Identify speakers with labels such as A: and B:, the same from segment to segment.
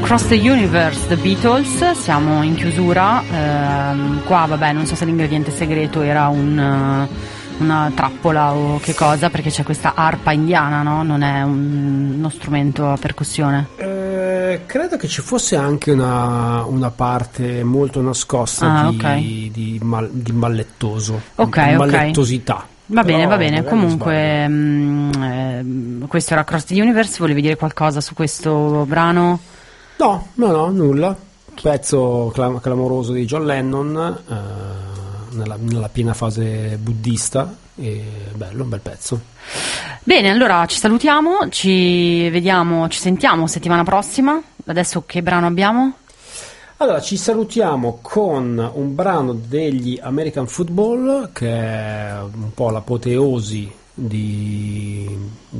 A: Across the Universe, The Beatles. Siamo in chiusura. Qua vabbè, non so se l'ingrediente segreto era una trappola o che cosa, perché c'è questa arpa indiana, no? Non è uno strumento a percussione.
B: Credo che ci fosse anche una parte molto nascosta di mallettoso, di mallettosità.
A: Va bene. Comunque questo era Across the Universe. Volevi dire qualcosa su questo brano?
B: No, nulla. Pezzo clamoroso di John Lennon, nella piena fase buddista, e un bel pezzo.
A: Bene, allora ci salutiamo, ci sentiamo settimana prossima. Adesso che brano abbiamo?
B: Allora, ci salutiamo con un brano degli American Football, che è un po' l'apoteosi di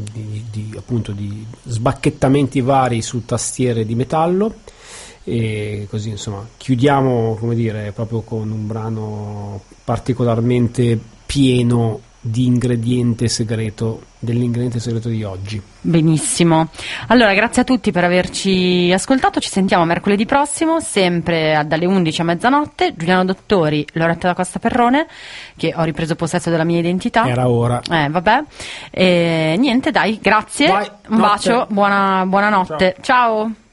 B: sbacchettamenti vari su tastiere di metallo, e così insomma chiudiamo, come dire, proprio con un brano particolarmente pieno di dell'ingrediente segreto di oggi.
A: Benissimo, allora grazie a tutti per averci ascoltato, ci sentiamo mercoledì prossimo sempre dalle 11 a mezzanotte. Giuliano Dottori, Loretta da Costa Perrone, che ho ripreso possesso della mia identità.
B: Era ora.
A: Vabbè, niente, dai, grazie.
B: Vai,
A: un bacio, buonanotte. Ciao.